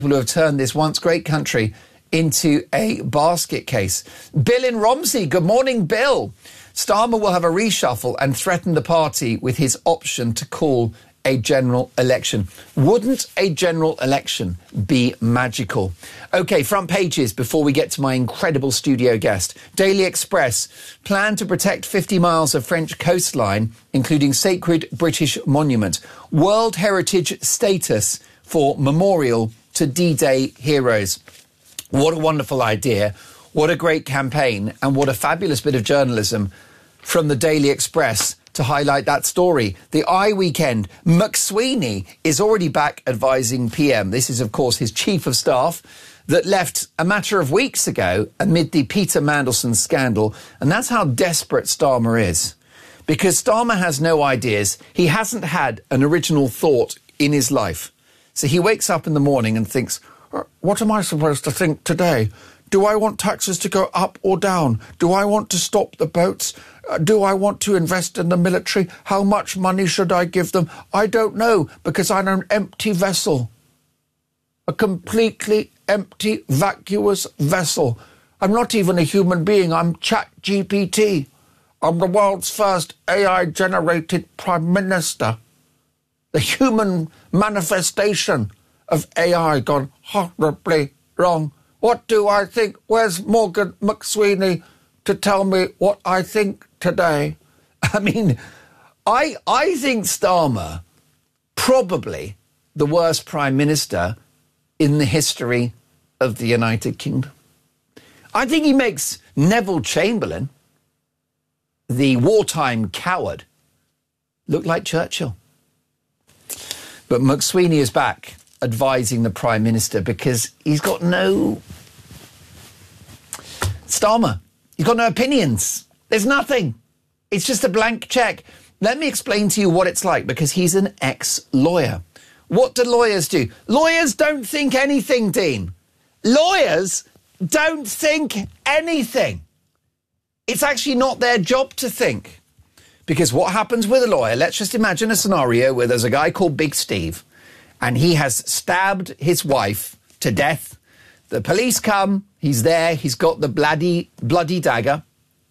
who have turned this once great country into a basket case. Bill in Romsey. Good morning, Bill. Starmer will have a reshuffle and threaten the party with his option to call a general election. Wouldn't a general election be magical? OK, front pages before we get to my incredible studio guest. Daily Express. Plan to protect 50 miles of French coastline, including sacred British monument. World Heritage status for memorial to D-Day heroes. What a wonderful idea. What a great campaign. And what a fabulous bit of journalism from the Daily Express to highlight that story. The I Weekend. McSweeney is already back advising PM. This is, of course, his chief of staff that left a matter of weeks ago amid the Peter Mandelson scandal. And that's how desperate Starmer is. Because Starmer has no ideas. He hasn't had an original thought in his life. So he wakes up in the morning and thinks, what am I supposed to think today? Do I want taxes to go up or down? Do I want to stop the boats? Do I want to invest in the military? How much money should I give them? I don't know, because I'm an empty vessel. A completely empty, vacuous vessel. I'm not even a human being. I'm ChatGPT. I'm the world's first AI-generated Prime Minister. The human manifestation of AI gone horribly wrong. What do I think? Where's Morgan McSweeney to tell me what I think today? I mean, I think Starmer probably the worst Prime Minister in the history of the United Kingdom. I think he makes Neville Chamberlain, the wartime coward, look like Churchill. But McSweeney is back advising the Prime Minister because he's got no... Starmer, he's got no opinions. There's nothing. It's just a blank cheque. Let me explain to you what it's like, because he's an ex-lawyer. What do lawyers do? Lawyers don't think anything, Dean. Lawyers don't think anything. It's actually not their job to think. Because what happens with a lawyer, let's just imagine a scenario where there's a guy called Big Steve and he has stabbed his wife to death. The police come, he's there, he's got the bloody dagger.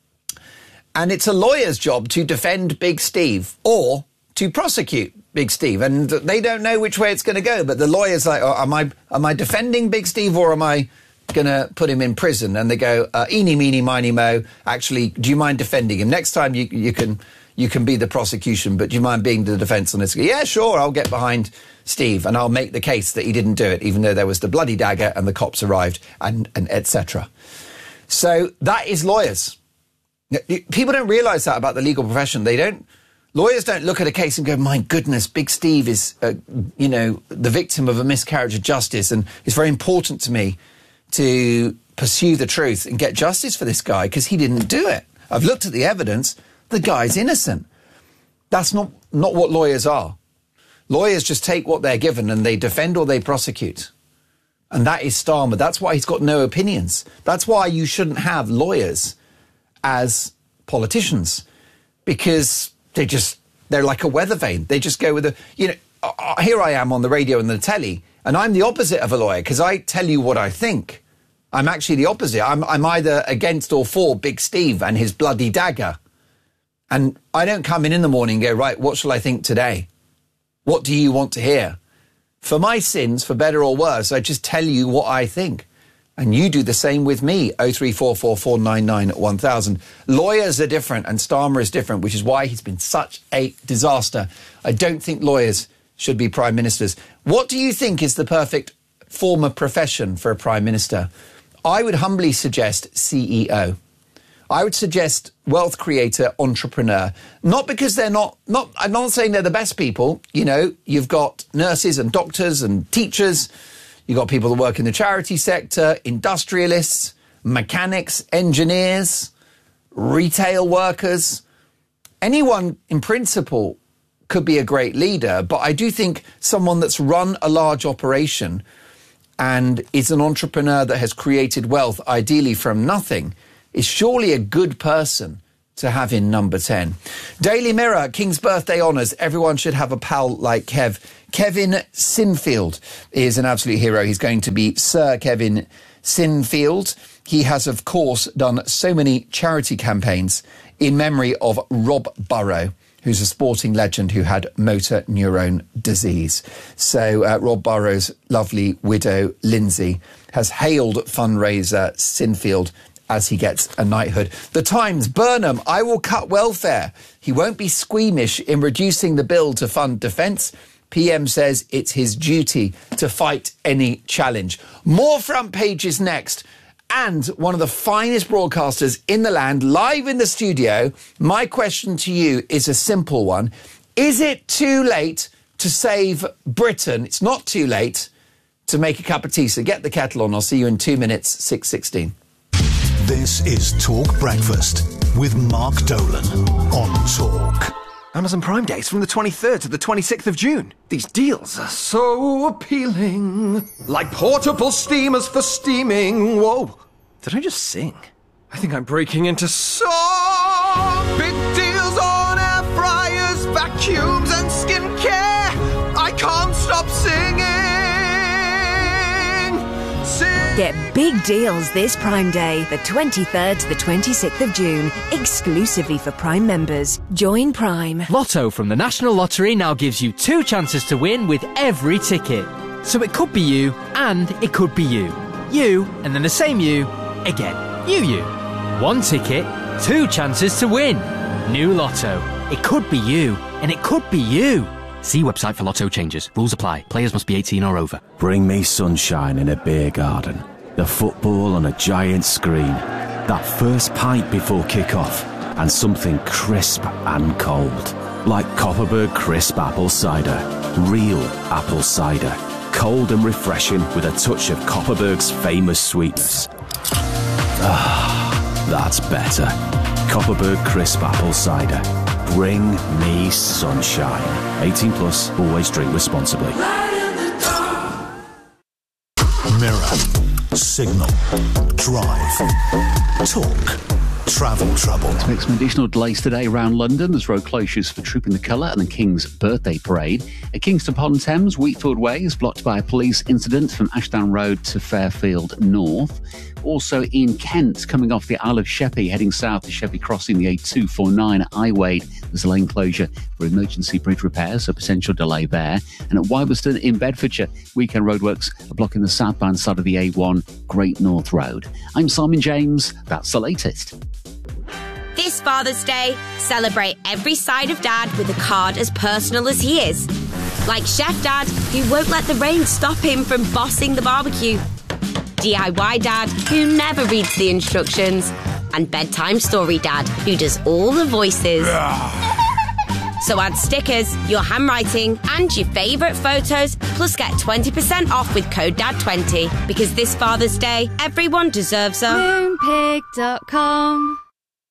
And it's a lawyer's job to defend Big Steve or to prosecute Big Steve. And they don't know which way it's going to go. But the lawyer's like, oh, am I defending Big Steve or am I going to put him in prison? And they go, eeny, meeny, miny, mo. Actually, do you mind defending him? Next time you can be the prosecution, but do you mind being the defence on this? Yeah, sure, I'll get behind Steve and I'll make the case that he didn't do it, even though there was the bloody dagger and the cops arrived and etc. So that is lawyers. People don't realise that about the legal profession. Lawyers don't look at a case and go, my goodness, Big Steve is, the victim of a miscarriage of justice, and it's very important to me to pursue the truth and get justice for this guy because he didn't do it. I've looked at the evidence. The guy's innocent. That's not what lawyers are. Lawyers just take what they're given and they defend or they prosecute. And that is Starmer. That's why he's got no opinions. That's why you shouldn't have lawyers as politicians, because they're like a weather vane. They just go with here I am on the radio and the telly, and I'm the opposite of a lawyer because I tell you what I think. I'm actually the opposite. I'm either against or for Big Steve and his bloody dagger. And I don't come in the morning and go, right, what shall I think today? What do you want to hear? For my sins, for better or worse, I just tell you what I think. And you do the same with me, 03444991000. Lawyers are different and Starmer is different, which is why he's been such a disaster. I don't think lawyers should be prime ministers. What do you think is the perfect form of profession for a prime minister? I would humbly suggest CEO. I would suggest wealth creator, entrepreneur. Not because they're I'm not saying they're the best people. You know, you've got nurses and doctors and teachers. You've got people that work in the charity sector, industrialists, mechanics, engineers, retail workers. Anyone in principle could be a great leader, but I do think someone that's run a large operation and is an entrepreneur that has created wealth, ideally from nothing, is surely a good person to have in number 10. Daily Mirror, King's birthday honours. Everyone should have a pal like Kev. Kevin Sinfield is an absolute hero. He's going to be Sir Kevin Sinfield. He has, of course, done so many charity campaigns in memory of Rob Burrow, who's a sporting legend who had motor neurone disease. So Rob Burrow's lovely widow, Lindsay, has hailed fundraiser Sinfield as he gets a knighthood. The Times, Burnham, I will cut welfare. He won't be squeamish in reducing the bill to fund defence. PM says it's his duty to fight any challenge. More front pages next. And one of the finest broadcasters in the land, live in the studio. My question to you is a simple one. Is it too late to save Britain? It's not too late to make a cup of tea. So get the kettle on. I'll see you in 2 minutes, 6:16. This is Talk Breakfast with Mark Dolan on Talk. Amazon Prime Days from the 23rd to the 26th of June. These deals are so appealing. Like portable steamers for steaming. Whoa. Did I just sing? I think I'm breaking into song. Big deals on air fryers, vacuums and skincare. I can't stop singing. Get big deals this Prime Day, the 23rd to the 26th of June, exclusively for Prime members. Join Prime. Lotto from the National Lottery now gives you 2 chances to win with every ticket. So it could be you, and it could be you. You, and then the same you, again. You. 1 ticket, 2 chances to win. New Lotto. It could be you, and it could be you. See website for Lotto changes. Rules apply. Players must be 18 or over. Bring me sunshine in a beer garden. The football on a giant screen. That first pint before kick-off. And something crisp and cold. Like Copperberg Crisp Apple Cider. Real apple cider. Cold and refreshing with a touch of Copperberg's famous sweetness. Ah, that's better. Copperberg Crisp Apple Cider. Bring me sunshine. 18 plus, always drink responsibly. Mirror, Signal, Drive, Talk, Travel Trouble. Expect some additional delays today around London. There's road closures for Trooping the Colour and the King's Birthday Parade. At Kingston upon Thames, Wheatfield Way is blocked by a police incident from Ashdown Road to Fairfield North. Also in Kent, coming off the Isle of Sheppey, heading south to Sheppey Crossing, the A249 at Iwade. There's a lane closure for emergency bridge repairs, so potential delay there. And at Wyboston in Bedfordshire, weekend roadworks are blocking the southbound side of the A1 Great North Road. I'm Simon James. That's the latest. This Father's Day, celebrate every side of Dad with a card as personal as he is. Like Chef Dad, who won't let the rain stop him from bossing the barbecue. DIY Dad, who never reads the instructions. And Bedtime Story Dad, who does all the voices. So add stickers, your handwriting, and your favourite photos, plus get 20% off with code DAD20. Because this Father's Day, everyone deserves a Moonpig.com.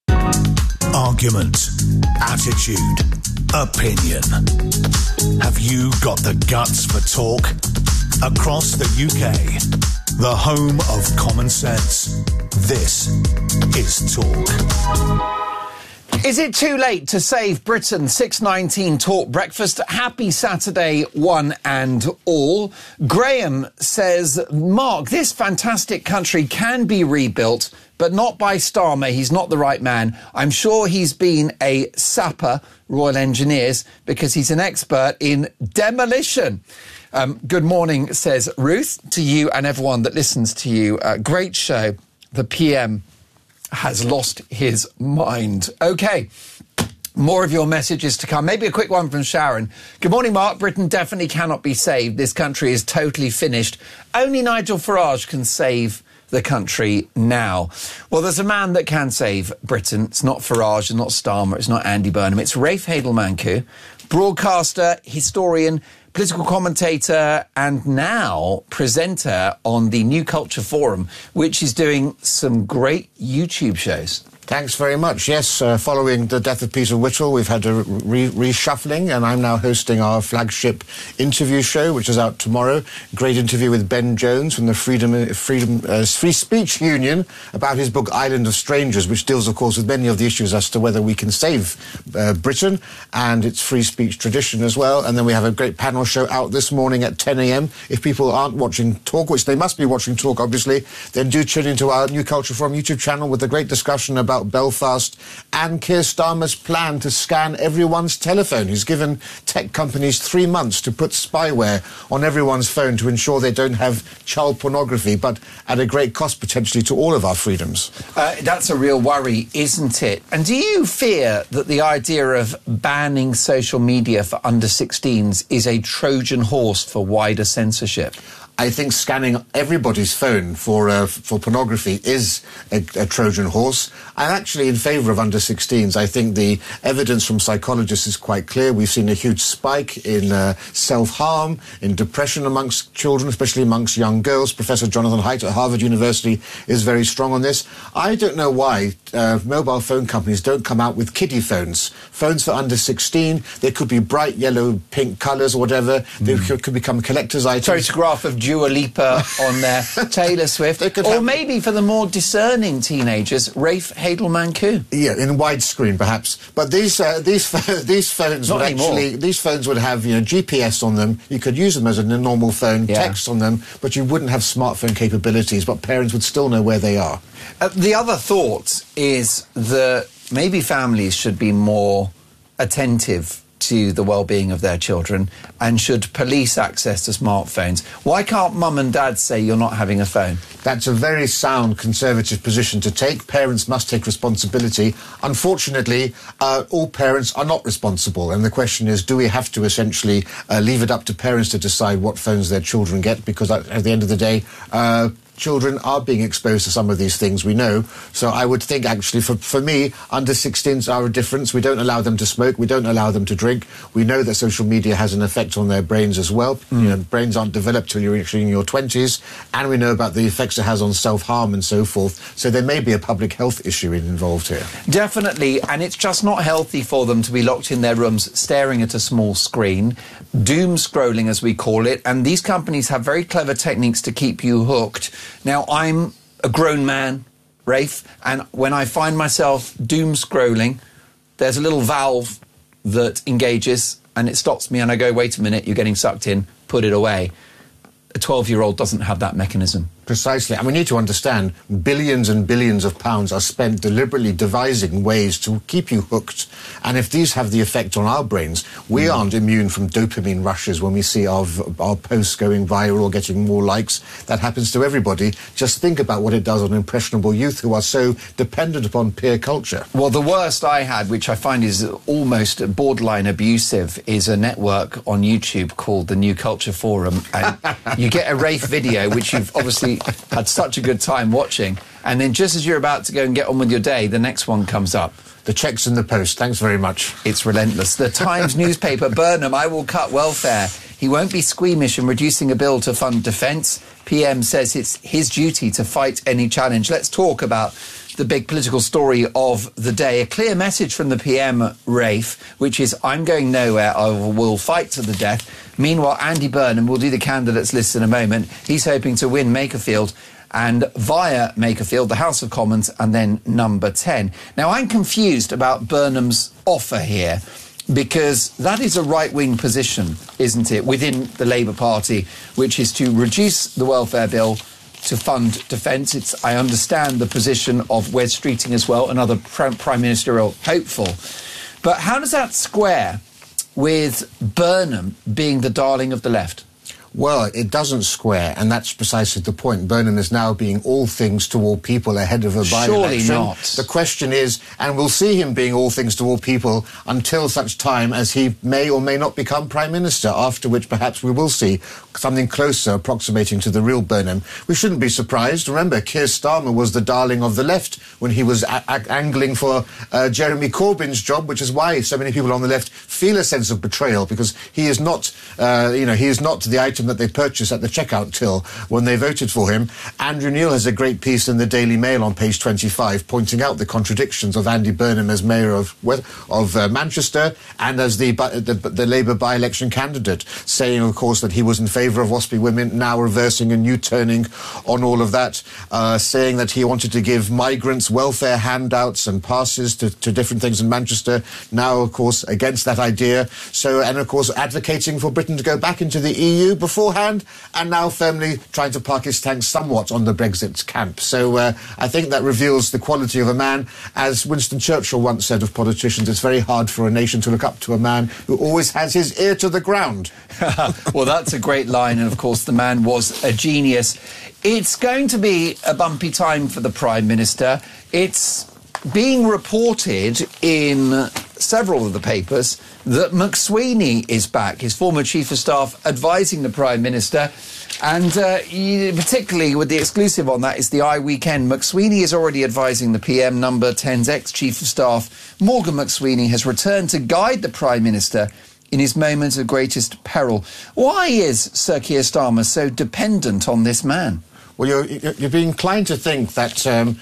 Argument, attitude, opinion. Have you got the guts for talk? Across the UK, the home of common sense. This is Talk. Is it too late to save Britain? 6:19 Talk Breakfast. Happy Saturday, one and all. Graham says, Mark, this fantastic country can be rebuilt, but not by Starmer. He's not the right man. I'm sure he's been a sapper, Royal Engineers, because he's an expert in demolition. Good morning, says Ruth, to you and everyone that listens to you. Great show. The PM has lost his mind. OK, more of your messages to come. Maybe a quick one from Sharon. Good morning, Mark. Britain definitely cannot be saved. This country is totally finished. Only Nigel Farage can save the country now. Well, there's a man that can save Britain. It's not Farage, it's not Starmer, it's not Andy Burnham. It's Rafe Hadelmanku, broadcaster, historian, political commentator, and now presenter on the New Culture Forum, which is doing some great YouTube shows. Thanks very much. Yes, following the death of Peter Whittle, we've had a reshuffling, and I'm now hosting our flagship interview show, which is out tomorrow. Great interview with Ben Jones from the Free Speech Union about his book Island of Strangers, which deals, of course, with many of the issues as to whether we can save Britain and its free speech tradition as well. And then we have a great panel show out this morning at 10 a.m. If people aren't watching Talk, which they must be watching Talk, obviously, then do tune into our New Culture Forum YouTube channel with a great discussion about Belfast and Keir Starmer's plan to scan everyone's telephone. He's given tech companies 3 months to put spyware on everyone's phone to ensure they don't have child pornography, but at a great cost potentially to all of our freedoms. That's a real worry, isn't it? And do you fear that the idea of banning social media for under 16s is a Trojan horse for wider censorship? I think scanning everybody's phone for pornography is a Trojan horse. I'm actually in favour of under 16s. I think the evidence from psychologists is quite clear. We've seen a huge spike in self-harm, in depression amongst children, especially amongst young girls. Professor Jonathan Haidt at Harvard University is very strong on this. I don't know why mobile phone companies don't come out with kiddie phones. Phones for under 16. They could be bright yellow, pink colours or whatever. They could become collector's items. Photograph of Dua Lipa on there, Taylor Swift, or maybe for the more discerning teenagers, Rafe Hadelman-Koo. Yeah, in widescreen perhaps. But these phones would actually, these phones would have GPS on them. You could use them as a normal phone, text on them, but you wouldn't have smartphone capabilities. But parents would still know where they are. The other thought is that maybe families should be more attentive to the well-being of their children and should police access to smartphones. Why can't mum and dad say you're not having a phone? That's a very sound conservative position to take. Parents must take responsibility. Unfortunately, all parents are not responsible, and the question is, do we have to essentially leave it up to parents to decide what phones their children get? Because at the end of the day, children are being exposed to some of these things, we know. So I would think, actually, for me, under 16s are a difference. We don't allow them to smoke. We don't allow them to drink. We know that social media has an effect on their brains as well. Brains aren't developed till you're actually in your 20s. And we know about the effects it has on self-harm and so forth. So there may be a public health issue involved here. Definitely. And it's just not healthy for them to be locked in their rooms staring at a small screen, doom scrolling, as we call it. And these companies have very clever techniques to keep you hooked. Now, I'm a grown man, Rafe, and when I find myself doom scrolling, there's a little valve that engages and it stops me and I go, wait a minute, you're getting sucked in, put it away. A 12-year-old doesn't have that mechanism. Precisely. And we need to understand billions and billions of pounds are spent deliberately devising ways to keep you hooked. And if these have the effect on our brains, we aren't immune from dopamine rushes when we see our posts going viral or getting more likes. That happens to everybody. Just think about what it does on impressionable youth who are so dependent upon peer culture. Well, the worst I had, which I find is almost borderline abusive, is a network on YouTube called the New Culture Forum. And you get a Rafe video, which you've obviously had such a good time watching, and then just as you're about to go and get on with your day, the next one comes up. The check's in the post. Thanks very much. It's relentless. The Times newspaper, Burnham, I will cut welfare. He won't be squeamish in reducing a bill to fund defence. PM says it's his duty to fight any challenge. Let's talk about the big political story of the day. A clear message from the PM, Rafe, which is, I'm going nowhere, I will fight to the death. Meanwhile, Andy Burnham will do the candidates list in a moment. He's hoping to win Makerfield and via Makerfield, the House of Commons, and then number 10. Now, I'm confused about Burnham's offer here, because that is a right-wing position, isn't it, within the Labour Party, which is to reduce the welfare bill to fund defence. I understand the position of Wes Streeting as well, another prime ministerial hopeful. But how does that square with Burnham being the darling of the left? Well, it doesn't square, and that's precisely the point. Burnham is now being all things to all people ahead of a by-election. Surely not. The question is, and we'll see him being all things to all people until such time as he may or may not become Prime Minister, after which perhaps we will see something closer approximating to the real Burnham. We shouldn't be surprised. Remember, Keir Starmer was the darling of the left when he was angling for Jeremy Corbyn's job, which is why so many people on the left feel a sense of betrayal, because he is not, he is not the item item that they purchased at the checkout till when they voted for him. Andrew Neil has a great piece in the Daily Mail on page 25 pointing out the contradictions of Andy Burnham as Mayor of Manchester and as the Labour by-election candidate, saying, of course, that he was in favour of WASPy women, now reversing and U-turning on all of that, saying that he wanted to give migrants welfare handouts and passes to different things in Manchester, now, of course, against that idea. So, and, of course, advocating for Britain to go back into the EU beforehand, and now firmly trying to park his tanks somewhat on the Brexit camp. So I think that reveals the quality of a man. As Winston Churchill once said of politicians, it's very hard for a nation to look up to a man who always has his ear to the ground. Well, that's a great line, and of course the man was a genius. It's going to be a bumpy time for the Prime Minister. It's being reported in several of the papers that McSweeney is back, his former Chief of Staff, advising the Prime Minister. And particularly with the exclusive on that is the iWeekend. McSweeney is already advising the PM. Number 10's ex-Chief of Staff, Morgan McSweeney, has returned to guide the Prime Minister in his moments of greatest peril. Why is Sir Keir Starmer so dependent on this man? Well, you'd be inclined to think that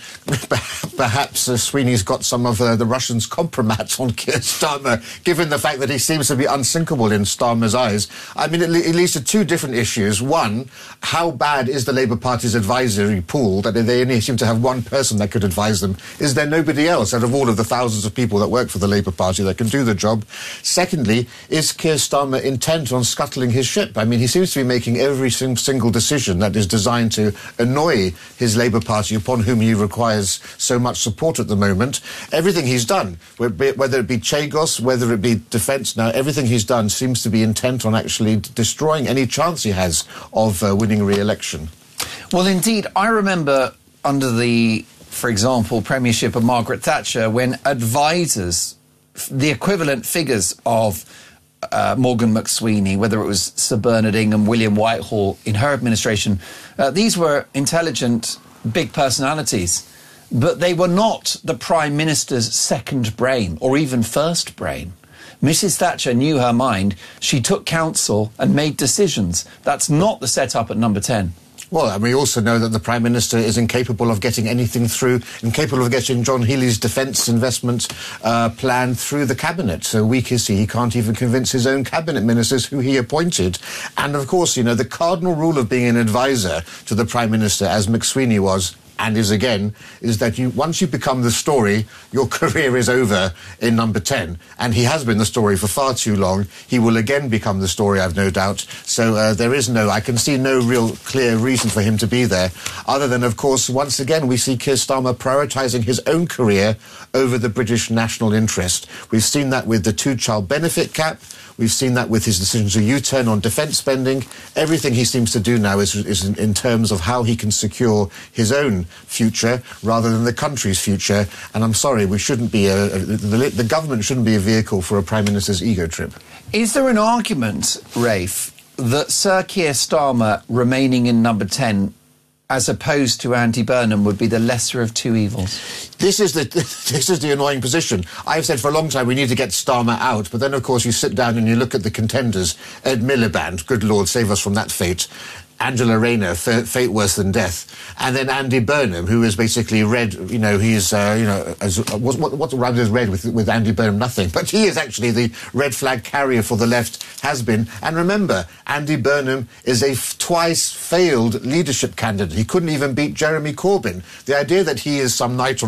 perhaps Sweeney's got some of the Russians' compromat on Keir Starmer, given the fact that he seems to be unsinkable in Starmer's eyes. I mean, it leads to two different issues. One, how bad is the Labour Party's advisory pool, that they only seem to have one person that could advise them? Is there nobody else out of all of the thousands of people that work for the Labour Party that can do the job? Secondly, is Keir Starmer intent on scuttling his ship? I mean, he seems to be making every single decision that is designed to annoy his Labour Party, upon whom he requires so much support at the moment. Everything he's done, whether it be Chagos, whether it be defence now, everything he's done seems to be intent on actually destroying any chance he has of winning re-election. Well, indeed, I remember under the, for example, premiership of Margaret Thatcher, when advisers, the equivalent figures of Morgan McSweeney, whether it was Sir Bernard Ingham, William Whitehall in her administration, these were intelligent, big personalities, but they were not the Prime Minister's second brain or even first brain. Mrs. Thatcher knew her mind. She took counsel and made decisions. That's not the setup at number 10. Well, and we also know that the Prime Minister is incapable of getting anything through, incapable of getting John Healey's defence investment plan through the Cabinet. So weak is he can't even convince his own Cabinet ministers who he appointed. And, of course, you know, the cardinal rule of being an advisor to the Prime Minister, as McSweeney was, and is again, is that once you become the story, your career is over in number 10. And he has been the story for far too long. He will again become the story, I've no doubt. So I can see no real clear reason for him to be there, other than, of course, once again, we see Keir Starmer prioritising his own career over the British national interest. We've seen that with the two-child benefit cap. We've seen that with his decision to U-turn on defence spending. Everything he seems to do now is in terms of how he can secure his own future rather than the country's future. And I'm sorry, we shouldn't be the government shouldn't be a vehicle for a Prime Minister's ego trip. Is there an argument, Rafe, that Sir Keir Starmer remaining in number 10 as opposed to Andy Burnham would be the lesser of two evils? This is the annoying position. I've said for a long time we need to get Starmer out, but then, of course, you sit down and you look at the contenders. Ed Miliband, good Lord, save us from that fate. Angela Rayner, fate worse than death. And then Andy Burnham, who is basically red, you know, he's, what rhymes is red with Andy Burnham? Nothing. But he is actually the red flag carrier for the left, has been. And remember, Andy Burnham is a twice failed leadership candidate. He couldn't even beat Jeremy Corbyn. The idea that he is some knight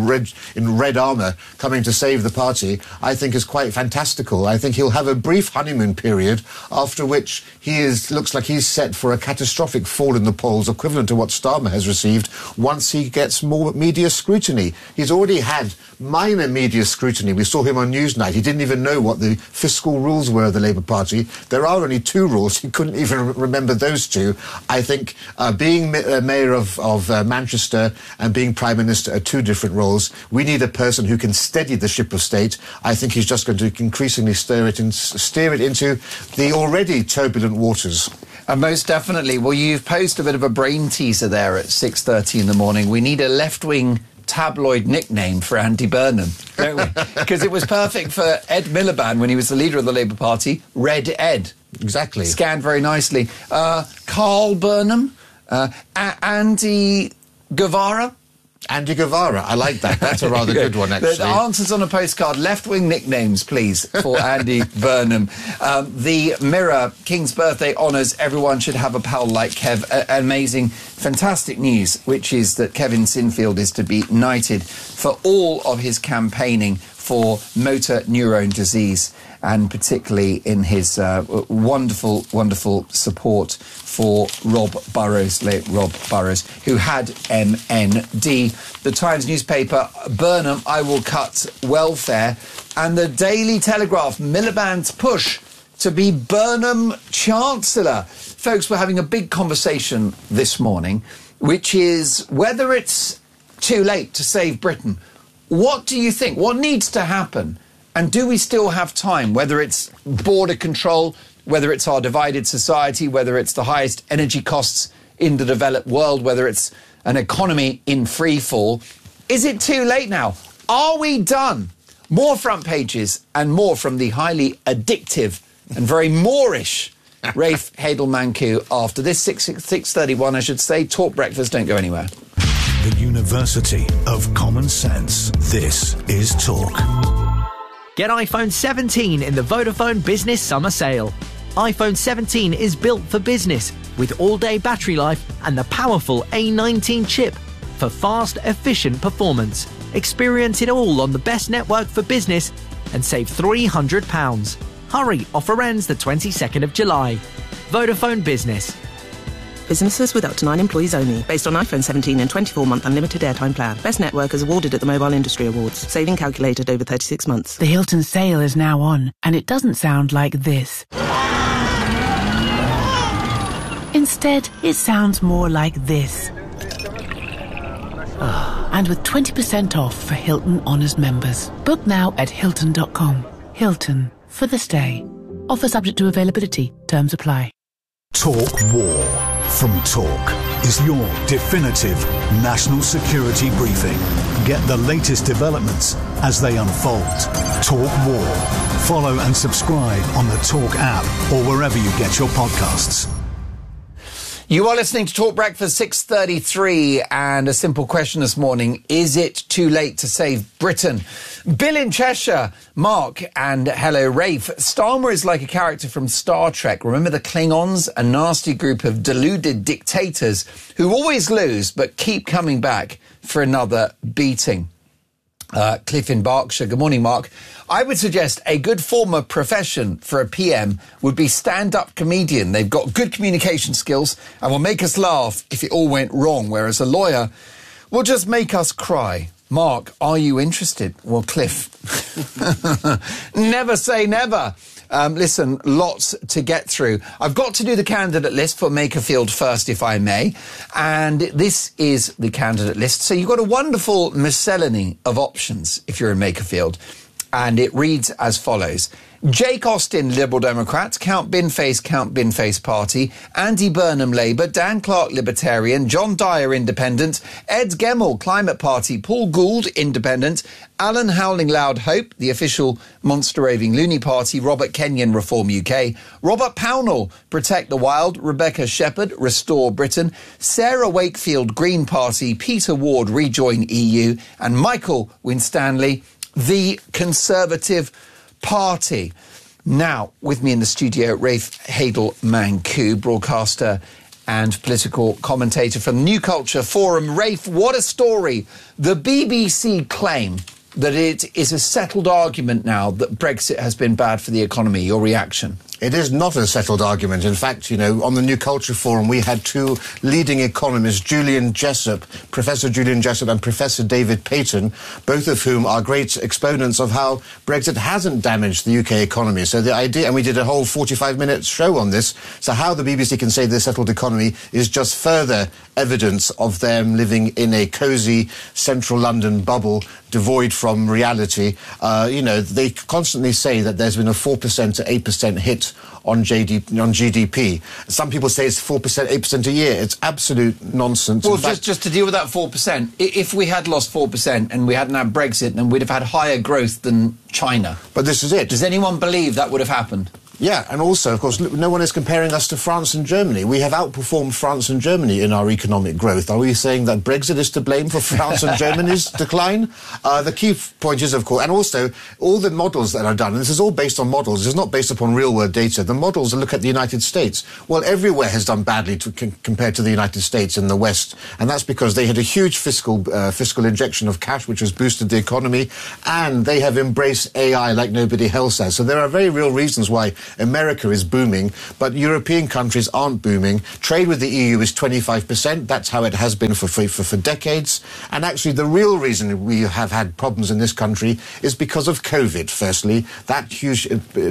in red armour coming to save the party, I think is quite fantastical. I think he'll have a brief honeymoon period, after which looks like he's set for a catastrophic fall in the polls, equivalent to what Starmer has received, once he gets more media scrutiny. He's already had minor media scrutiny. We saw him on Newsnight. He didn't even know what the fiscal rules were of the Labour Party. There are only two rules. He couldn't even remember those two. I think being Mayor of Manchester and being Prime Minister are two different roles. We need a person who can steady the ship of state. I think he's just going to increasingly steer it into the already turbulent waters. Most definitely. Well, you've posed a bit of a brain teaser there at 6:30 in the morning. We need a left-wing tabloid nickname for Andy Burnham, don't we? Because it was perfect for Ed Miliband when he was the leader of the Labour Party, Red Ed. Exactly. Scanned very nicely. Carl Burnham, Andy Guevara. Andy Guevara, I like that. That's a rather good one, actually. The answers on a postcard. Left-wing nicknames, please, for Andy Burnham. The Mirror, King's birthday honours. Everyone should have a pal like Kev. Amazing, fantastic news, which is that Kevin Sinfield is to be knighted for all of his campaigning for motor neurone disease, and particularly in his wonderful, wonderful support for Rob Burrows, late Rob Burrows, who had MND. The Times newspaper, Burnham, I will cut welfare. And the Daily Telegraph, Miliband's push to be Burnham Chancellor. Folks, we're having a big conversation this morning, which is whether it's too late to save Britain. What do you think? What needs to happen? And do we still have time, whether it's border control, whether it's our divided society, whether it's the highest energy costs in the developed world, whether it's an economy in free fall? Is it too late now? Are we done? More front pages and more from the highly addictive and very Moorish Rafe Hadel-Manku after this 6:31, I should say. Talk Breakfast, don't go anywhere. The University of Common Sense. This is Talk. Get iPhone 17 in the Vodafone Business Summer Sale. iPhone 17 is built for business with all-day battery life and the powerful A19 chip for fast, efficient performance. Experience it all on the best network for business and save £300. Hurry, offer ends the 22nd of July. Vodafone Business. Businesses with up to 9 employees only. Based on iPhone 17 and 24-month unlimited airtime plan. Best network is awarded at the Mobile Industry Awards. Saving calculated over 36 months. The Hilton sale is now on, and it doesn't sound like this. Instead, it sounds more like this. And with 20% off for Hilton Honors members. Book now at Hilton.com. Hilton, for the stay. Offer subject to availability. Terms apply. Talk War from Talk is your definitive national security briefing. Get the latest developments as they unfold. Talk War. Follow and subscribe on the Talk app or wherever you get your podcasts. You are listening to Talk Breakfast 6:33, and a simple question this morning: is it too late to save Britain? Bill in Cheshire, Mark, and hello Rafe. Starmer is like a character from Star Trek. Remember the Klingons, a nasty group of deluded dictators who always lose but keep coming back for another beating. Cliff in Berkshire. Good morning, Mark. I would suggest a good former profession for a PM would be stand-up comedian. They've got good communication skills and will make us laugh if it all went wrong, whereas a lawyer will just make us cry. Mark, are you interested? Well, Cliff, never say never. Listen, lots to get through. I've got to do the candidate list for Makerfield first, if I may. And this is the candidate list. So you've got a wonderful miscellany of options if you're in Makerfield. And it reads as follows. Jake Austin, Liberal Democrat, Count Binface Party, Andy Burnham Labour, Dan Clark Libertarian, John Dyer Independent, Ed Gemmell Climate Party, Paul Gould Independent, Alan Howling Loud Hope, the official Monster Raving Loony Party, Robert Kenyon Reform UK, Robert Pownall Protect the Wild, Rebecca Shepherd Restore Britain, Sarah Wakefield Green Party, Peter Ward Rejoin EU, and Michael Winstanley the Conservative Party. Now, with me in the studio, Rafe Hadel-Manku, broadcaster and political commentator from New Culture Forum. Rafe, what a story. The BBC claim that it is a settled argument now that Brexit has been bad for the economy. Your reaction? It is not a settled argument. In fact, you know, on the New Culture Forum, we had two leading economists, Professor Julian Jessup and Professor David Payton, both of whom are great exponents of how Brexit hasn't damaged the UK economy. So the idea, and we did a whole 45-minute show on this, so how the BBC can say the settled economy is just further evidence of them living in a cosy central London bubble devoid from reality. You know, they constantly say that there's been a 4% to 8% hit on GDP. Some people say it's 4%, 8% a year. It's absolute nonsense. Well, just to deal with that 4%, if we had lost 4% and we hadn't had Brexit, then we'd have had higher growth than China. But this is it. Does anyone believe that would have happened? Yeah, and also, of course, no one is comparing us to France and Germany. We have outperformed France and Germany in our economic growth. Are we saying that Brexit is to blame for France and Germany's decline? The key point is, of course, and also all the models that are done, and this is all based on models, it's not based upon real-world data. The models look at the United States. Well, everywhere has done badly compared to the United States in the West, and that's because they had a huge fiscal injection of cash, which has boosted the economy, and they have embraced AI like nobody else has. So there are very real reasons why America is booming, but European countries aren't booming. Trade with the EU is 25%. That's how it has been for decades. And actually, the real reason we have had problems in this country is because of COVID, firstly. That huge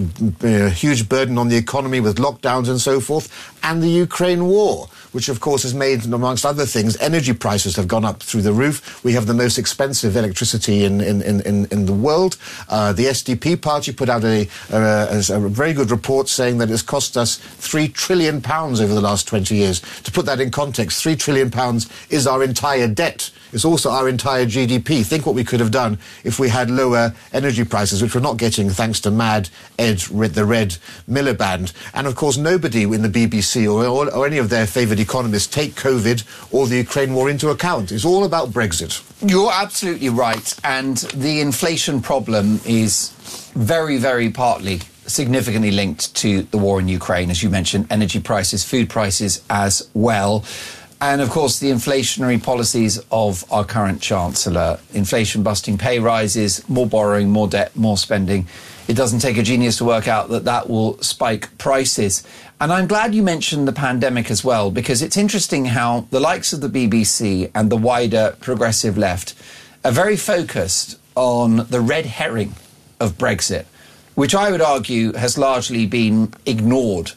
burden on the economy with lockdowns and so forth, and the Ukraine war, which, of course, has made, amongst other things, energy prices have gone up through the roof. We have the most expensive electricity in the world. The SDP party put out a very good report saying that it's cost us £3 trillion over the last 20 years. To put that in context, £3 trillion is our entire debt. It's also our entire GDP. Think what we could have done if we had lower energy prices, which we're not getting thanks to Mad Ed, the Red Miliband. And, of course, nobody in the BBC or any of their favoured economists take COVID or the Ukraine war into account. It's all about Brexit. You're absolutely right. And the inflation problem is very, very partly significantly linked to the war in Ukraine, as you mentioned, energy prices, food prices as well. And, of course, the inflationary policies of our current Chancellor, inflation-busting pay rises, more borrowing, more debt, more spending. It doesn't take a genius to work out that that will spike prices. And I'm glad you mentioned the pandemic as well, because it's interesting how the likes of the BBC and the wider progressive left are very focused on the red herring of Brexit, which I would argue has largely been ignored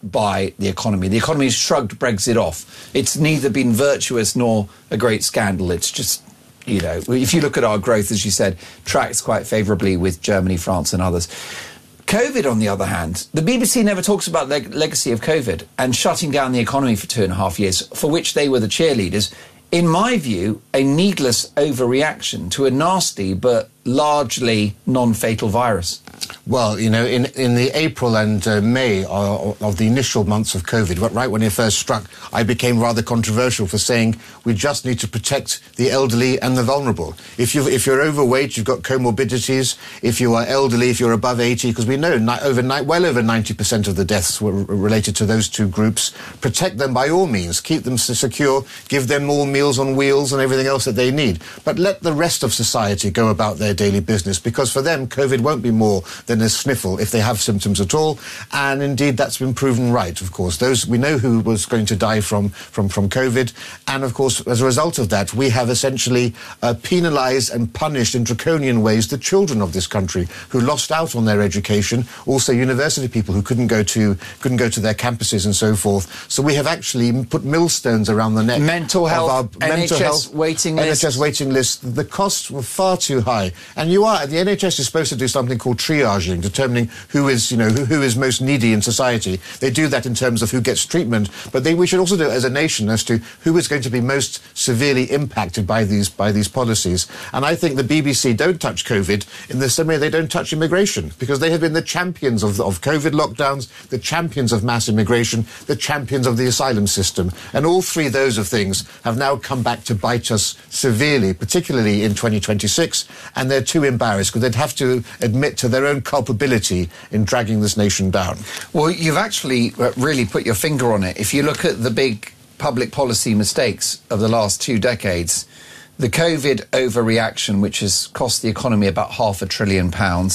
by the economy. The economy has shrugged Brexit off. It's neither been virtuous nor a great scandal. It's just, you know, if you look at our growth, as you said, tracks quite favourably with Germany, France and others. COVID, on the other hand, the BBC never talks about the legacy of COVID and shutting down the economy for 2.5 years, for which they were the cheerleaders. In my view, a needless overreaction to a nasty but largely non-fatal virus. Well, you know, in the April and May of the initial months of COVID, right when it first struck, I became rather controversial for saying we just need to protect the elderly and the vulnerable. If you're overweight, you've got comorbidities. If you are elderly, if you're above 80, because we know well over 90% of the deaths were related to those two groups. Protect them by all means. Keep them secure. Give them all Meals on Wheels and everything else that they need. But let the rest of society go about their daily business, because for them, COVID won't be more than a sniffle if they have symptoms at all. And indeed, that's been proven right, of course. We know who was going to die from COVID. And of course, as a result of that, we have essentially penalised and punished in draconian ways the children of this country who lost out on their education, also university people who couldn't go to their campuses and so forth. So we have actually put millstones around the neck mental health, of our NHS waiting list. NHS waiting list. The costs were far too high. And the NHS is supposed to do something called triaging, determining who is most needy in society. They do that in terms of who gets treatment, but we should also do it as a nation as to who is going to be most severely impacted by these policies. And I think the BBC don't touch COVID in the same way they don't touch immigration, because they have been the champions of COVID lockdowns, the champions of mass immigration, the champions of the asylum system. And all three of those things have now come back to bite us severely, particularly in 2026, and they're too embarrassed because they'd have to admit to their own culpability in dragging this nation down. Well, you've actually really put your finger on it. If you look at the big public policy mistakes of the last 2 decades, the COVID overreaction, which has cost the economy about £500 billion,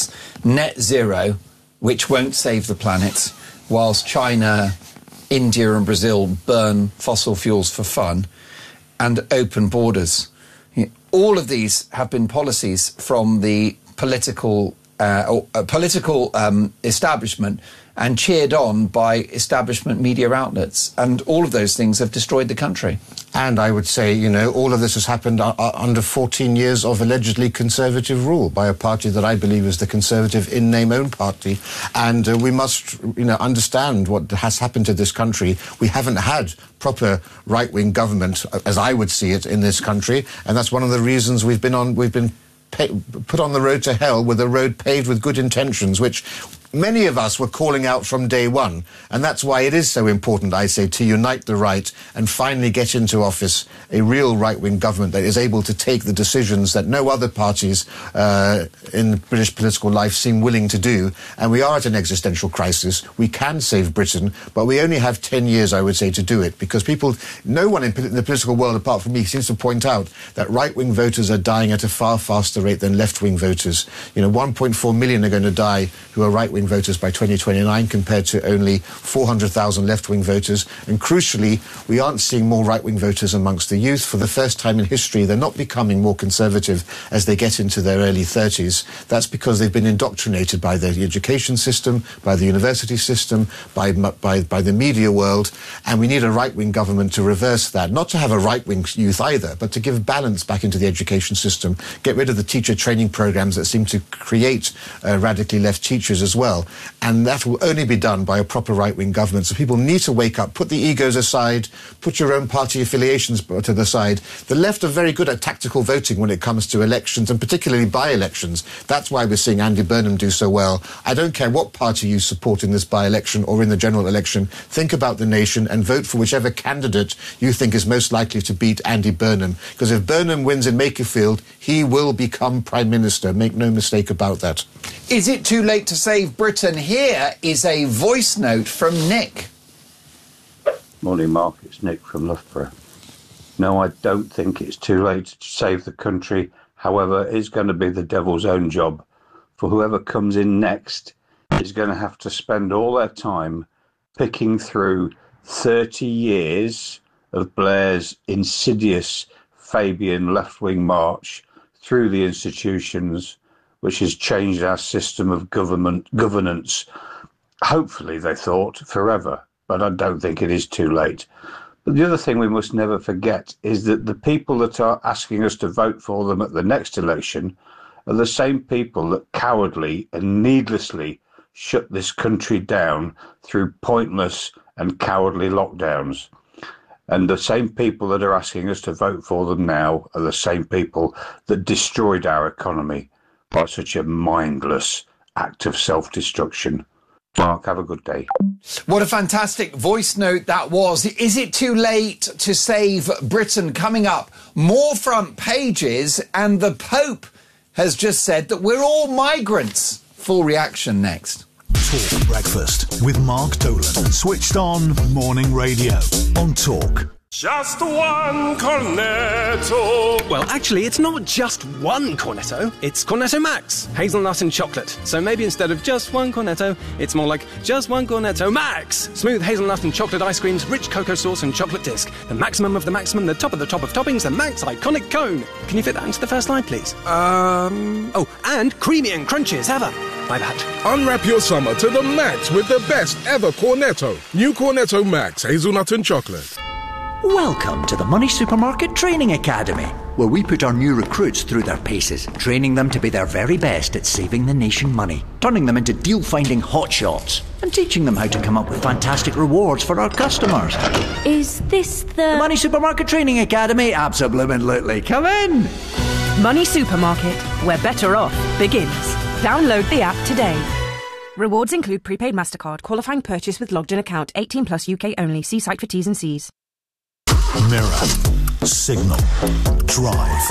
net zero, which won't save the planet, whilst China, India and Brazil burn fossil fuels for fun, and open borders. All of these have been policies from the political establishment and cheered on by establishment media outlets. And all of those things have destroyed the country. And I would say, you know, all of this has happened under 14 years of allegedly conservative rule by a party that I believe is the conservative in-name-own party. And we must, you know, understand what has happened to this country. We haven't had proper right-wing government, as I would see it, in this country. And that's one of the reasons we've been put on the road to hell with a road paved with good intentions, which many of us were calling out from day one. And that's why it is so important, I say, to unite the right and finally get into office a real right-wing government that is able to take the decisions that no other parties in British political life seem willing to do. And we are at an existential crisis. We can save Britain, but we only have 10 years, I would say, to do it, because no one in the political world apart from me seems to point out that right-wing voters are dying at a far faster rate than left-wing voters. 1.4 million are going to die who are right-wing voters by 2029 compared to only 400,000 left-wing voters. And crucially, we aren't seeing more right-wing voters amongst the youth. For the first time in history, they're not becoming more conservative as they get into their early 30s. That's because they've been indoctrinated by the education system, by the university system, by the media world. And we need a right-wing government to reverse that. Not to have a right-wing youth either, but to give balance back into the education system, get rid of the teacher training programs that seem to create radically left teachers as well. And that will only be done by a proper right-wing government. So people need to wake up, put the egos aside, put your own party affiliations to the side. The left are very good at tactical voting when it comes to elections, and particularly by-elections. That's why we're seeing Andy Burnham do so well. I don't care what party you support in this by-election or in the general election. Think about the nation and vote for whichever candidate you think is most likely to beat Andy Burnham. Because if Burnham wins in Makerfield, he will become Prime Minister. Make no mistake about that. Is it too late to save Britain? Here is a voice note from Nick. Morning, Mark. It's Nick from Loughborough. No, I don't think it's too late to save the country. However, it's going to be the devil's own job. For whoever comes in next is going to have to spend all their time picking through 30 years of Blair's insidious Fabian left-wing march through the institutions, which has changed our system of governance, hopefully, they thought, forever. But I don't think it is too late. But the other thing we must never forget is that the people that are asking us to vote for them at the next election are the same people that cowardly and needlessly shut this country down through pointless and cowardly lockdowns. And the same people that are asking us to vote for them now are the same people that destroyed our economy by such a mindless act of self-destruction. Mark, have a good day. What a fantastic voice note that was. Is it too late to save Britain? Coming up, more front pages, and the Pope has just said that we're all migrants. Full reaction next. Talk Breakfast with Mark Dolan. Switched on morning radio on Talk. Just one Cornetto. Well, actually, it's not just one Cornetto. It's Cornetto Max, hazelnut and chocolate. So maybe instead of just one Cornetto, it's more like just one Cornetto Max. Smooth hazelnut and chocolate ice creams, rich cocoa sauce and chocolate disc. The maximum of the maximum, the top of toppings, the Max iconic cone. Can you fit that into the first line, please? Oh, and creamy and crunchy as ever. My bad. Unwrap your summer to the max with the best ever Cornetto. New Cornetto Max, hazelnut and chocolate. Welcome to the Money Supermarket Training Academy, where we put our new recruits through their paces, training them to be their very best at saving the nation money, turning them into deal-finding hotshots, and teaching them how to come up with fantastic rewards for our customers. Is this the Money Supermarket Training Academy? Absolutely. Come in! Money Supermarket, where better off begins. Download the app today. Rewards include prepaid MasterCard, qualifying purchase with logged-in account, 18 plus UK only. See site for T's and C's. Mirror, Signal, Drive,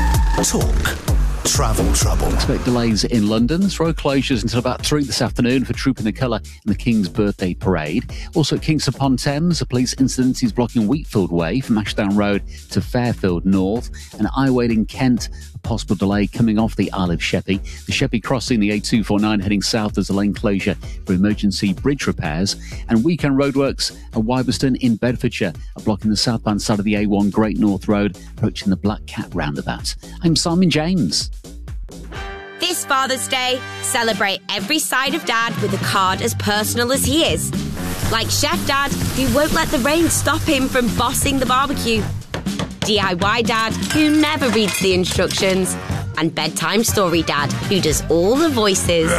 Talk, Travel Trouble. Expect delays in London. There's road closures until about 3 this afternoon for Trooping the Colour in the King's Birthday Parade. Also at Kingston-upon-Thames, a police incident is blocking Wheatfield Way from Ashdown Road to Fairfield North. And at Iwade in Kent, a possible delay coming off the Isle of Sheppey. The Sheppey crossing the A249 heading south as a lane closure for emergency bridge repairs. And weekend roadworks at Wyberston in Bedfordshire are blocking the southbound side of the A1 Great North Road, approaching the Black Cat roundabout. I'm Simon James. This Father's Day, celebrate every side of Dad with a card as personal as he is. Like Chef Dad, who won't let the rain stop him from bossing the barbecue. DIY Dad, who never reads the instructions. And Bedtime Story Dad, who does all the voices.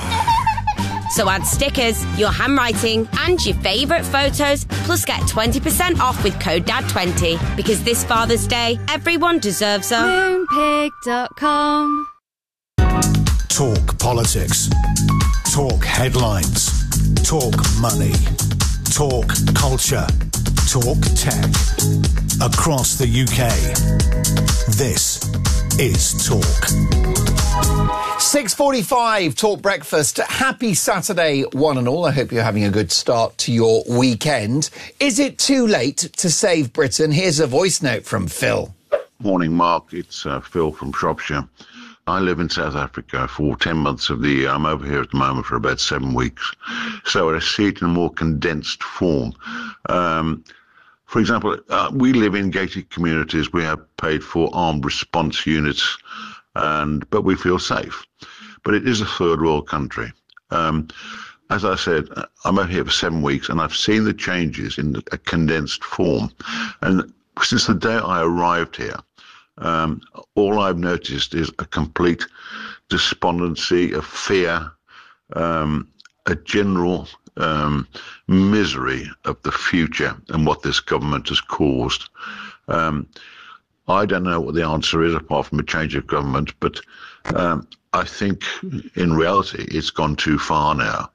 So add stickers, your handwriting, and your favourite photos, plus get 20% off with code DAD20. Because this Father's Day, everyone deserves a... Moonpig.com Talk politics. Talk headlines. Talk money. Talk culture. Talk tech. Across the UK. This is Talk. 6:45, Talk Breakfast. Happy Saturday, one and all. I hope you're having a good start to your weekend. Is it too late to save Britain? Here's a voice note from Phil. Morning, Mark. It's Phil from Shropshire. I live in South Africa for 10 months of the year. I'm over here at the moment for about 7 weeks. So I see it in a more condensed form. For example, we live in gated communities. We have paid for armed response units, but we feel safe. But it is a third world country. As I said, I'm over here for 7 weeks, and I've seen the changes in a condensed form. And since the day I arrived here, all I've noticed is a complete despondency, a fear, a general misery of the future and what this government has caused. I don't know what the answer is apart from a change of government, but I think in reality it's gone too far now.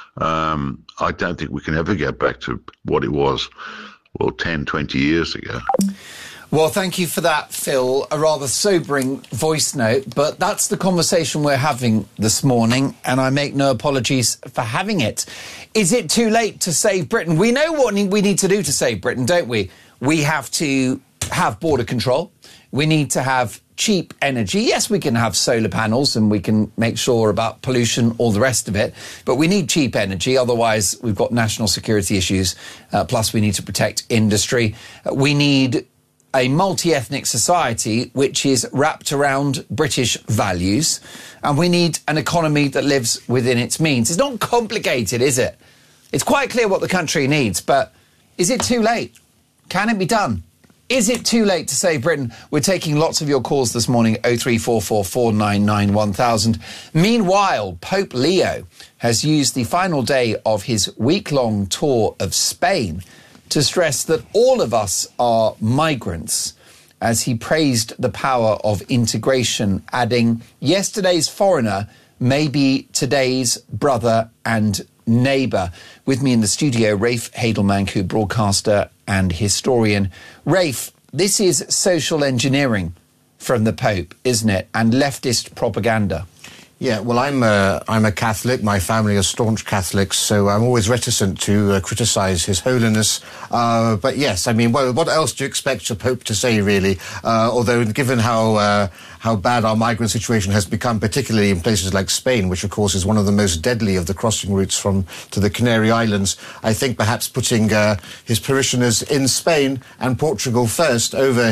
I don't think we can ever get back to what it was, 10, 20 years ago. Well, thank you for that, Phil. A rather sobering voice note, but that's the conversation we're having this morning, and I make no apologies for having it. Is it too late to save Britain? We know what we need to do to save Britain, don't we? We have to have border control. We need to have cheap energy. Yes, we can have solar panels and we can make sure about pollution, all the rest of it, but we need cheap energy. Otherwise, we've got national security issues. Plus, we need to protect industry. We need a multi-ethnic society which is wrapped around British values, and we need an economy that lives within its means. It's not complicated, is it? It's quite clear what the country needs, but is it too late? Can it be done? Is it too late to save Britain? We're taking lots of your calls this morning, 0344 499 1000. Meanwhile, Pope Leo has used the final day of his week-long tour of Spain to stress that all of us are migrants, as he praised the power of integration, adding, yesterday's foreigner may be today's brother and neighbour. With me in the studio, Rafe Hadelmanku, broadcaster and historian. Rafe, this is social engineering from the Pope, isn't it? And leftist propaganda. Yeah, well, I'm a Catholic. My family are staunch Catholics, so I'm always reticent to criticise His Holiness. But yes, I mean, what else do you expect the Pope to say, really? Although, given how bad our migrant situation has become, particularly in places like Spain, which, of course, is one of the most deadly of the crossing routes to the Canary Islands, I think perhaps putting his parishioners in Spain and Portugal first over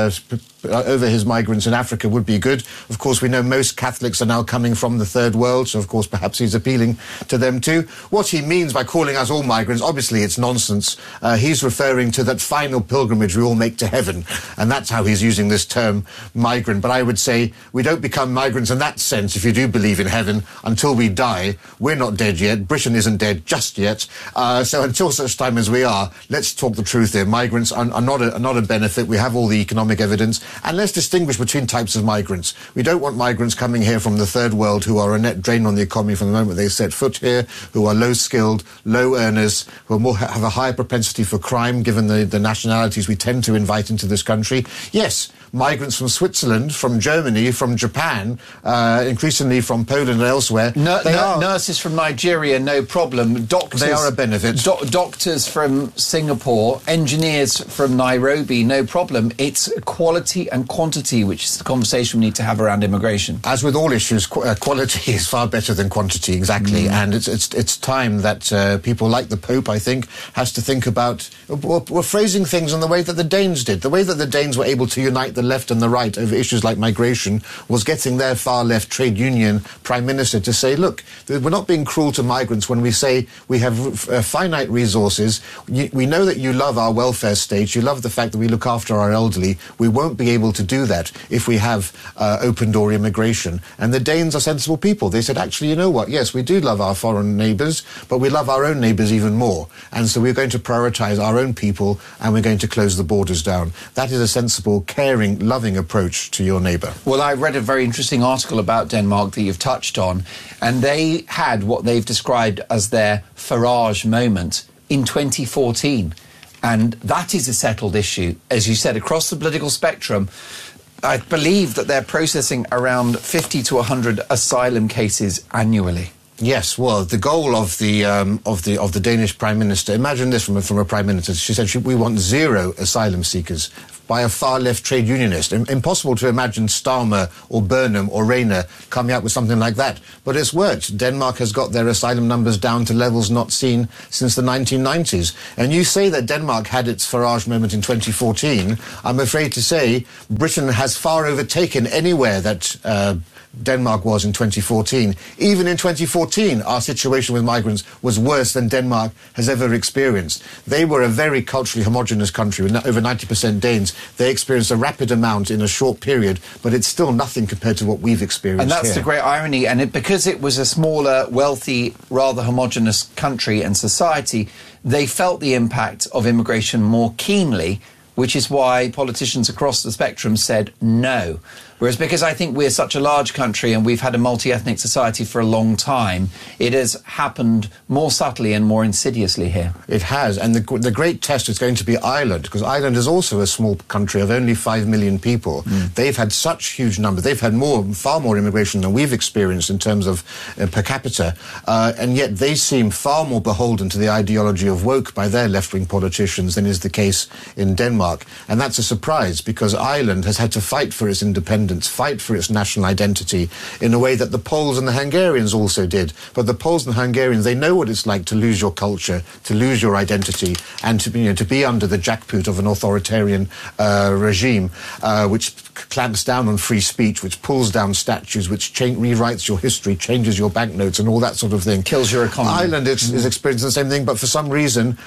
his migrants in Africa would be good. Of course, we know most Catholics are now coming from the third world, so of course perhaps he's appealing to them too. What he means by calling us all migrants, obviously it's nonsense. He's referring to that final pilgrimage we all make to heaven, and that's how he's using this term migrant. But I would say we don't become migrants in that sense if you do believe in heaven until we die. We're not dead yet. Britain isn't dead just yet. So until such time as we are, let's talk the truth here. Migrants are not a benefit. We have all the economic evidence. And let's distinguish between types of migrants. We don't want migrants coming here from the third world who are a net drain on the economy from the moment they set foot here, who are low-skilled, low earners, who have a higher propensity for crime, given the nationalities we tend to invite into this country. Yes, migrants from Switzerland, from Germany, from Japan, increasingly from Poland and elsewhere. Nurses from Nigeria, no problem. Doctors, they are a benefit. Doctors from Singapore, engineers from Nairobi, no problem. It's quality and quantity, which is the conversation we need to have around immigration. As with all issues, quality is far better than quantity, exactly. And it's time that people like the Pope, I think, has to think about. We're phrasing things in the way that the Danes did. The way that the Danes were able to unite the left and the right over issues like migration was getting their far-left trade union prime minister to say, look, we're not being cruel to migrants when we say we have finite resources. We know that you love our welfare state. You love the fact that we look after our elderly. We won't be able to do that if we have open-door immigration. And the Danes are sensible people. They said, actually, you know what? Yes, we do love our foreign neighbours, but we love our own neighbours even more. And so we're going to prioritise our own people, and we're going to close the borders down. That is a sensible, caring, loving approach to your neighbour. Well, I read a very interesting article about Denmark that you've touched on, and they had what they've described as their Farage moment in 2014. And that is a settled issue. As you said, across the political spectrum, I believe that they're processing around 50 to 100 asylum cases annually. Yes, well, the goal of the Danish Prime Minister, imagine this from a Prime Minister, she said we want 0 asylum seekers, by a far-left trade unionist. Impossible to imagine Starmer or Burnham or Rayner coming up with something like that. But it's worked. Denmark has got their asylum numbers down to levels not seen since the 1990s. And you say that Denmark had its Farage moment in 2014. I'm afraid to say Britain has far overtaken anywhere that Denmark was in 2014. Even in 2014, our situation with migrants was worse than Denmark has ever experienced. They were a very culturally homogenous country, with over 90% Danes. They experienced a rapid amount in a short period, but it's still nothing compared to what we've experienced And that's here. the great irony. And because it was a smaller, wealthy, rather homogenous country and society, they felt the impact of immigration more keenly, which is why politicians across the spectrum said no. Whereas because I think we're such a large country and we've had a multi-ethnic society for a long time, it has happened more subtly and more insidiously here. It has, and the great test is going to be Ireland, because Ireland is also a small country of only 5 million people. They've had such huge numbers. They've had far more immigration than we've experienced in terms of per capita, and yet they seem far more beholden to the ideology of woke by their left-wing politicians than is the case in Denmark. And that's a surprise, because Ireland has had to fight for its independence, fight for its national identity in a way that the Poles and the Hungarians also did. But the Poles and the Hungarians, they know what it's like to lose your culture, to lose your identity, and to be under the jackboot of an authoritarian regime, which clamps down on free speech, which pulls down statues, which rewrites your history, changes your banknotes, and all that sort of thing. Kills your economy. Ireland is experiencing the same thing, but for some reason,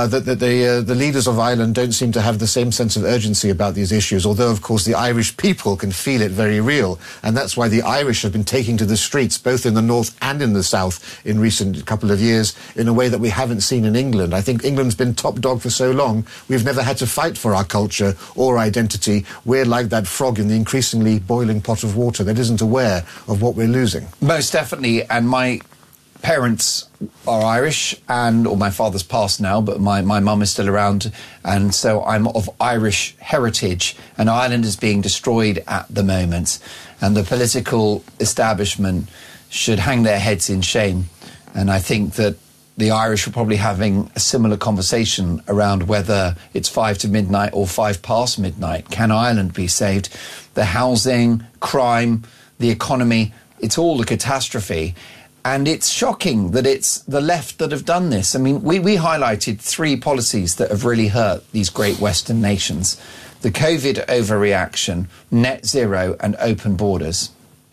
the leaders of Ireland don't seem to have the same sense of urgency about these issues, although, of course, the Irish people can feel it very real, and that's why the Irish have been taking to the streets, both in the north and in the south, in recent couple of years, in a way that we haven't seen in England. I think England's been top dog for so long, we've never had to fight for our culture or identity. We're like that frog in the increasingly boiling pot of water that isn't aware of what we're losing. Most definitely, and my parents are Irish, or my father's passed now, but my mum is still around, and so I'm of Irish heritage, and Ireland is being destroyed at the moment, and the political establishment should hang their heads in shame. And I think that the Irish are probably having a similar conversation around whether it's 5 to midnight or 5 past midnight. Can Ireland be saved? The housing, crime, the economy, it's all a catastrophe. And it's shocking that it's the left that have done this. I mean, we highlighted 3 policies that have really hurt these great Western nations. The COVID overreaction, net zero and open borders.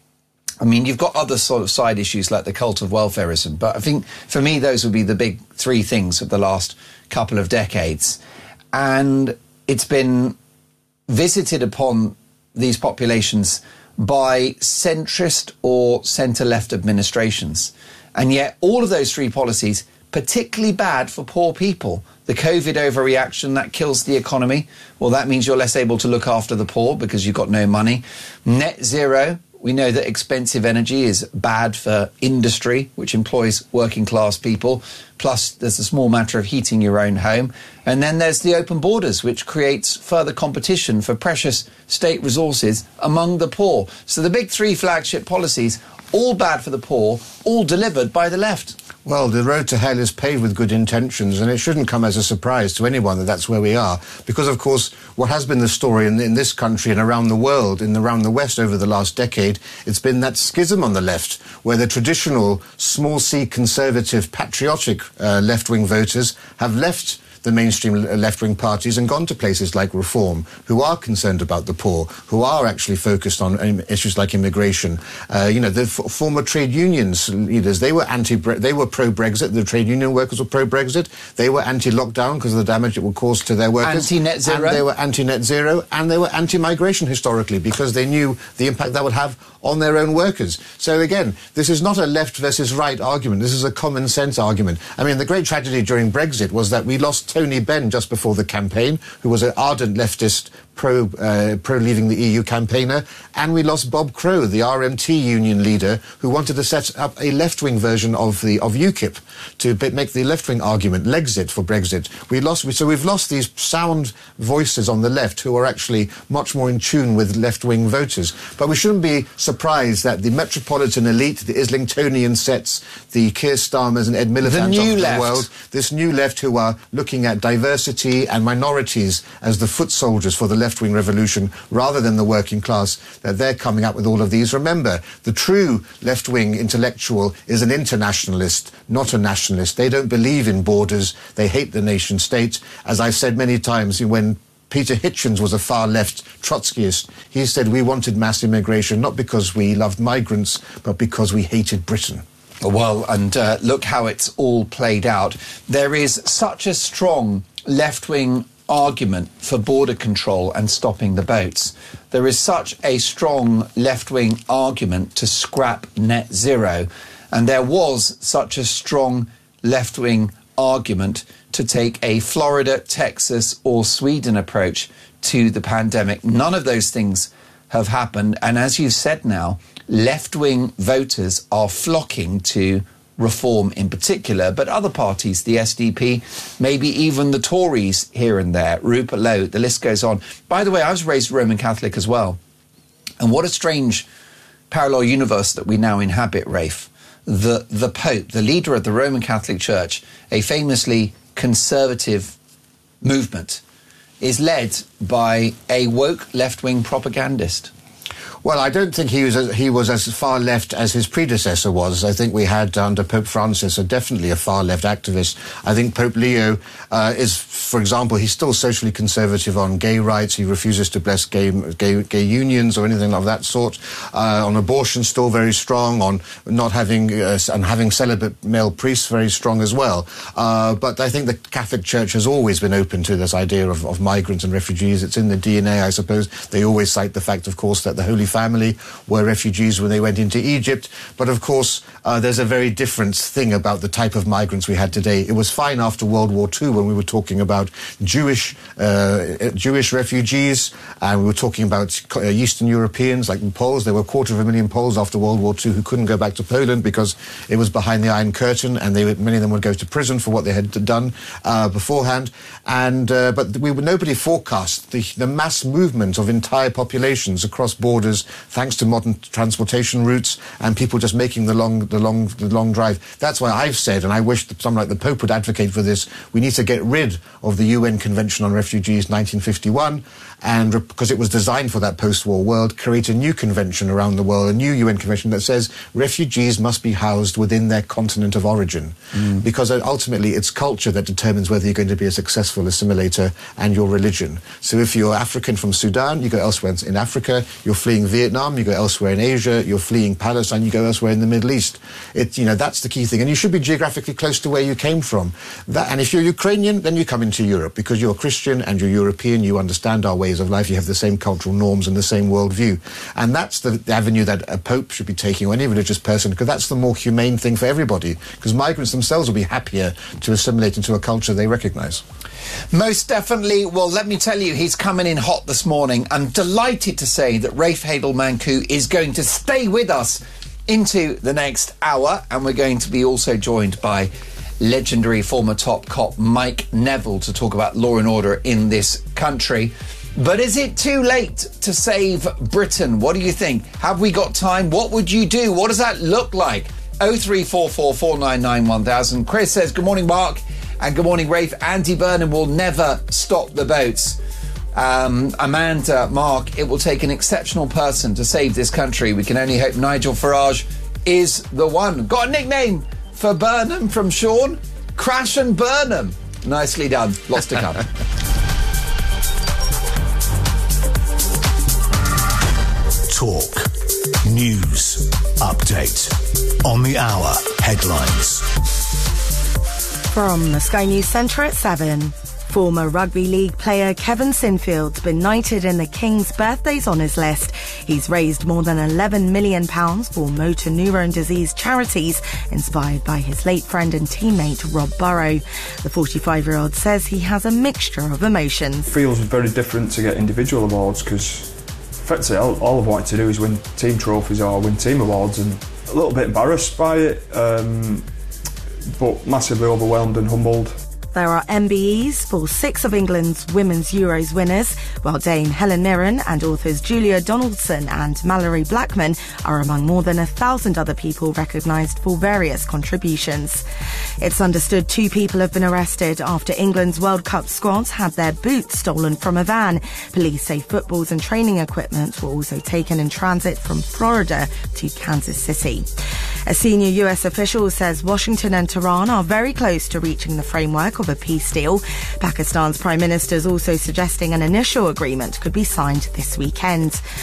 I mean, you've got other sort of side issues like the cult of welfarism, but I think for me those would be the big 3 things of the last couple of decades. And it's been visited upon these populations by centrist or centre-left administrations. And yet all of those 3 policies, particularly bad for poor people. The COVID overreaction, that kills the economy. Well, that means you're less able to look after the poor because you've got no money. Net zero, we know that expensive energy is bad for industry, which employs working class people. Plus, there's a small matter of heating your own home. And then there's the open borders, which creates further competition for precious state resources among the poor. So the big 3 flagship policies, all bad for the poor, all delivered by the left. Well, the road to hell is paved with good intentions, and it shouldn't come as a surprise to anyone that that's where we are. Because, of course, what has been the story in this country and around the world, around the West over the last decade, it's been that schism on the left, where the traditional small c conservative patriotic left-wing voters have left the mainstream left-wing parties and gone to places like Reform, who are concerned about the poor, who are actually focused on issues like immigration. The former trade unions leaders, they were pro-Brexit. The trade union workers were pro-Brexit. They were anti-lockdown because of the damage it would cause to their workers. Anti-net zero. And they were anti-net zero, and they were anti-migration historically because they knew the impact that would have on their own workers. So again, this is not a left versus right argument. This is a common sense argument. I mean, the great tragedy during Brexit was that we lost Tony Benn just before the campaign, who was an ardent leftist pro-leaving the EU campaigner, and we lost Bob Crow, the RMT union leader, who wanted to set up a left-wing version of UKIP to make the left-wing argument, Lexit, for Brexit. So we've lost these sound voices on the left who are actually much more in tune with left-wing voters. But we shouldn't be surprised that the metropolitan elite, the Islingtonian sets, the Keir Starmers and Ed Miliband of the world, this new left who are looking at diversity and minorities as the foot soldiers for the left-wing revolution rather than the working class, that they're coming up with all of these. Remember, the true left-wing intellectual is an internationalist, not a nationalist. They don't believe in borders. They hate the nation state. As I've said many times, when Peter Hitchens was a far-left Trotskyist, he said we wanted mass immigration not because we loved migrants, but because we hated Britain. Well, and look how it's all played out. There is such a strong left-wing argument for border control and stopping the boats. There is such a strong left-wing argument to scrap net zero. And there was such a strong left-wing argument to take a Florida, Texas or Sweden approach to the pandemic. None of those things have happened. And as you've said now, left-wing voters are flocking to Reform in particular, but other parties, the SDP, maybe even the Tories here and there, Rupert Lowe, the list goes on. By the way, I was raised Roman Catholic as well. And what a strange parallel universe that we now inhabit, Rafe. The Pope, the leader of the Roman Catholic Church, a famously conservative movement, is led by a woke left-wing propagandist. Well, I don't think he was as far left as his predecessor was. I think we had under Pope Francis definitely a far left activist. I think Pope Leo is, for example, he's still socially conservative on gay rights. He refuses to bless gay unions or anything of that sort. On abortion, still very strong. On not having and having celibate male priests, very strong as well. But I think the Catholic Church has always been open to this idea of migrants and refugees. It's in the DNA, I suppose. They always cite the fact, of course, that the Holy Family were refugees when they went into Egypt. But of course, there's a very different thing about the type of migrants we had today. It was fine after World War II when we were talking about Jewish refugees, and we were talking about Eastern Europeans like the Poles. There were 250,000 Poles after World War II who couldn't go back to Poland because it was behind the Iron Curtain, and many of them would go to prison for what they had done beforehand. But nobody forecast the mass movement of entire populations across borders thanks to modern transportation routes and people just making the long drive. That's why I've said, and I wish that someone like the Pope would advocate for this, we need to get rid of the UN Convention on Refugees 1951, and because it was designed for that post-war world, create a new convention around the world, a new UN convention that says refugees must be housed within their continent of origin. Because ultimately it's culture that determines whether you're going to be a successful assimilator and your religion. So if you're African from Sudan, you go elsewhere in Africa. You're fleeing Vietnam, you go elsewhere in Asia. You're fleeing Palestine, you go elsewhere in the Middle East. That's the key thing. And you should be geographically close to where you came from. And if you're Ukrainian, then you come into Europe because you're Christian and you're European, you understand our ways of life, you have the same cultural norms and the same worldview. And that's the avenue that a pope should be taking, or any religious person, because that's the more humane thing for everybody, because migrants themselves will be happier to assimilate into a culture they recognise. Most definitely. Well, let me tell you, he's coming in hot this morning. I'm delighted to say that Rafe Hadel-Mankoo is going to stay with us into the next hour, and we're going to be also joined by legendary former top cop Mike Neville to talk about law and order in this country. But is it too late to save Britain? What do you think? Have we got time? What would you do? What does that look like? 0344 499 1000. Chris says, good morning, Mark, and good morning, Rafe. Andy Burnham will never stop the boats. Amanda, Mark, it will take an exceptional person to save this country. We can only hope Nigel Farage is the one. Got a nickname for Burnham from Sean? Crash and Burnham. Nicely done. Lots to come. Talk. News. Update. On the hour. Headlines. From the Sky News Centre at 7. Former rugby league player Kevin Sinfield's been knighted in the King's Birthdays Honours list. He's raised more than £11 million for motor neurone disease charities, inspired by his late friend and teammate Rob Burrow. The 45-year-old says he has a mixture of emotions. It feels very different to get individual awards because effectively all I've wanted to do is win team trophies or win team awards, and a little bit embarrassed by it, but massively overwhelmed and humbled. There are MBEs for 6 of England's Women's Euros winners, while Dame Helen Mirren and authors Julia Donaldson and Mallory Blackman are among more than 1,000 other people recognised for various contributions. It's understood 2 people have been arrested after England's World Cup squads had their boots stolen from a van. Police say footballs and training equipment were also taken in transit from Florida to Kansas City. A senior US official says Washington and Tehran are very close to reaching the framework of a peace deal. Pakistan's Prime Minister is also suggesting an initial agreement could be signed this weekend.